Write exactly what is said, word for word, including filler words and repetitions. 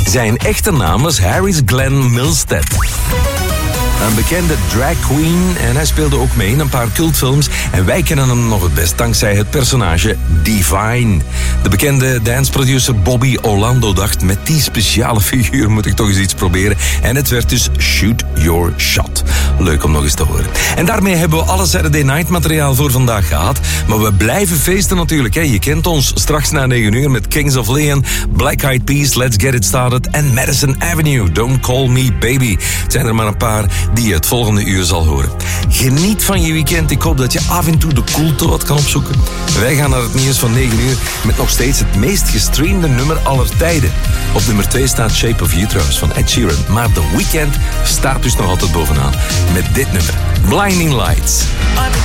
Zijn echte naam was Harris Glenn Milstead. Een bekende drag queen en hij speelde ook mee in een paar cultfilms. En wij kennen hem nog het best dankzij het personage Divine. De bekende danceproducer Bobby Orlando dacht, met die speciale figuur moet ik toch eens iets proberen. En het werd dus Shoot Your Shot. Leuk om nog eens te horen. En daarmee hebben we alle Saturday Night materiaal voor vandaag gehad. Maar we blijven feesten natuurlijk. Hè. Je kent ons straks na negen uur met Kings of Leon, Black Eyed Peas, Let's Get It Started en Madison Avenue, Don't Call Me Baby. Het zijn er maar een paar die je het volgende uur zal horen. Geniet van je weekend. Ik hoop dat je af en toe de koelte wat kan opzoeken. Wij gaan naar het nieuws van negen uur met nog steeds het meest gestreamde nummer aller tijden. Op nummer twee staat Shape of You trouwens van Ed Sheeran. Maar The Weeknd staat dus nog altijd bovenaan met dit nummer. Blinding Lights.